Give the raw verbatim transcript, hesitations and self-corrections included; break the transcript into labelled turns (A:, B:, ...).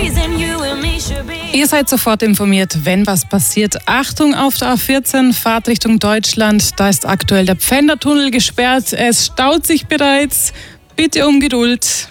A: Ihr seid sofort informiert, wenn was passiert. Achtung auf der A vierzehn, Fahrt Richtung Deutschland. Da ist aktuell der Pfändertunnel gesperrt. Es staut sich bereits. Bitte um Geduld.